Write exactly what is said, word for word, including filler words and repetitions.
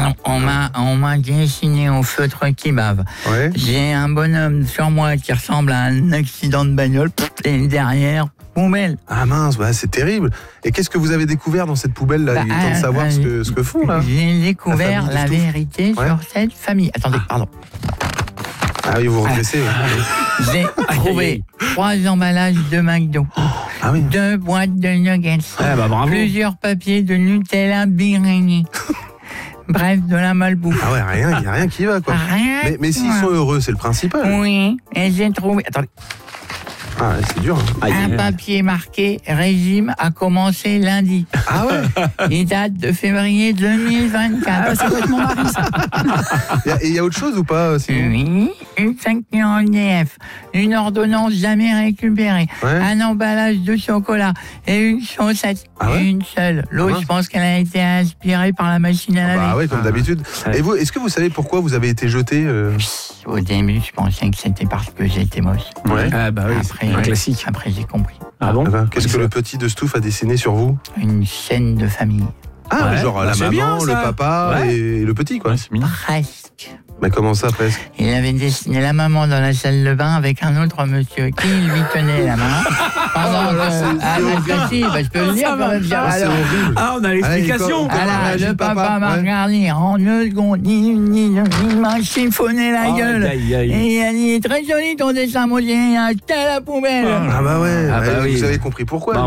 Alors, on m'a, on m'a dessiné au feutre qui bave. Ouais. J'ai un bonhomme sur moi qui ressemble à un accident de bagnole. Et derrière, poubelle. Ah mince, bah, c'est terrible. Et qu'est-ce que vous avez découvert dans cette poubelle là? Bah, Il est temps de euh, savoir euh, ce que, ce que font là. J'ai découvert La la, famille de vérité Ouais. sur cette famille. Attendez, pardon. Ah oui, vous reconnaissez. J'ai trouvé trois emballages de McDo, Ah oui. deux boîtes de nuggets, Ah bah bravo. plusieurs papiers de Nutella Birigny. Bref, de la malbouffe. Ah ouais, rien, il n'y a rien qui va quoi. Rien. Mais, mais s'ils quoi. sont heureux, c'est le principal. Oui, et j'ai trouvé. Attendez. Ah, ouais, c'est dur. hein. Aïe, Un aïe, aïe. papier marqué régime a commencé lundi. Ah ouais. Il date de février deux mille vingt-quatre. Ça doit être mon mari, ça. Et y a- Et il y a autre chose ou pas sinon? Oui, une facture en D F, une ordonnance jamais récupérée, Ouais. un emballage de chocolat et une chaussette. Ah ouais Une seule. L'autre, Ah je pense qu'elle a été aspirée par la machine à laver. Bah ouais, comme Ah. d'habitude. Ouais. Et vous, est-ce que vous savez pourquoi vous avez été jeté euh, Au début, je pensais que c'était parce que j'étais moche. Ouais. Ah bah oui, Après, c'est un classique. Après, j'ai compris. Ah bon? Enfin, Qu'est-ce que le petit de Stouff a dessiné sur vous? Une scène de famille. Ah, Ouais. genre Bah, la c'est maman, bien, le ça. papa Ouais. et le petit quoi. Ouais, c'est mignon. Presque. Mais comment ça presque? Il avait dessiné la maman dans la salle de bain avec un autre monsieur qui lui tenait la main. Pendant Oh là, que- c'est- Ah, c'est mais horrible. que si, bah, je peux le dire Ça quand va. même. Ah, c'est Alors, horrible. Ah, on a l'explication. Allez, alors, réagit le le papa, papa, m'a ouais. regardé en deux secondes, il, il- il m'a chiffonné la Aïe, gueule. aïe, aïe. Et il a dit, très joli ton dessin, moi j'ai acheté à la poubelle. Ah bah ouais, Ah bah ouais, oui. vous avez compris pourquoi. Bah,